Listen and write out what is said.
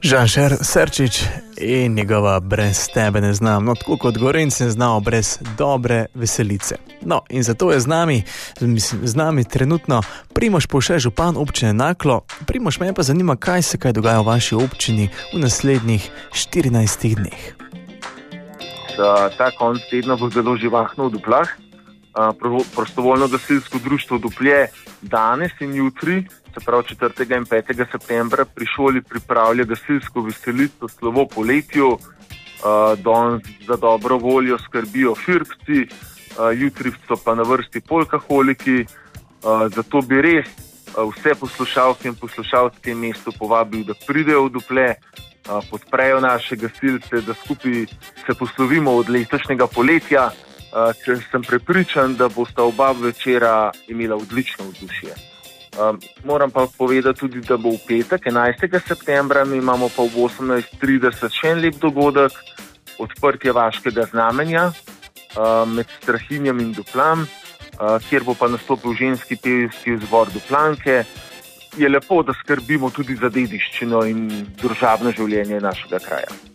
Žan Serčič in njegova Brez tebe ne znam, no tako kot Gorenc ne znal brez dobre veselice. No in zato je z nami trenutno Primož Povše, župan občine Naklo. Primož, me pa zanima, kaj se dogaja v vaši občini v naslednjih 14 dneh. Ta konc tedna bo zelo živahno v Duplah. Prostovoljno gasilsko društvo Duplje danes in jutri, se pravi 4. in 5. septembra, pri šoli pripravlja gasilsko veselico Slovo poletju. Danes za dobro voljo skrbijo firkci, jutri so pa na vrsti polkaholiki. Zato bi res vse poslušalke in poslušalce v tem mestu povabil, da pridejo v Duplje, podprejo naše gasilce, da skupaj se poslovimo od letošnjega poletja, ker sem prepričan, da bosta oba večera imela odlično vzdušje. Moram pa povedati tudi, da bo v petek, 11. septembra, mi imamo pa v 18:30 še en lep dogodek, odprtje vaškega znamenja med Strahinjem in Duplam, kjer bo pa nastopil ženski pevski zbor Duplanke. Je lepo, da skrbimo tudi za dediščino in družabno življenje našega kraja.